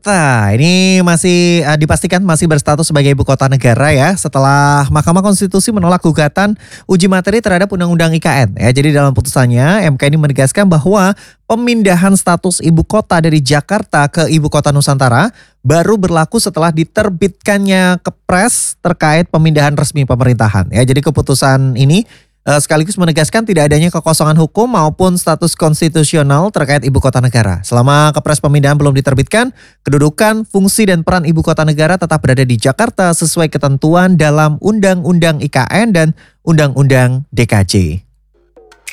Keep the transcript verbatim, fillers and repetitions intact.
Jakarta ini masih uh, dipastikan masih berstatus sebagai ibu kota negara ya setelah Mahkamah Konstitusi menolak gugatan uji materi terhadap Undang-Undang I K N ya. Jadi dalam putusannya M K ini menegaskan bahwa pemindahan status ibu kota dari Jakarta ke ibu kota Nusantara baru berlaku setelah diterbitkannya Kepres terkait pemindahan resmi pemerintahan ya. Jadi keputusan ini Uh, sekaligus menegaskan tidak adanya kekosongan hukum maupun status konstitusional terkait ibu kota negara. Selama Kepres pemindahan belum diterbitkan, kedudukan, fungsi dan peran ibu kota negara tetap berada di Jakarta sesuai ketentuan dalam Undang-Undang I K N dan Undang-Undang D K J.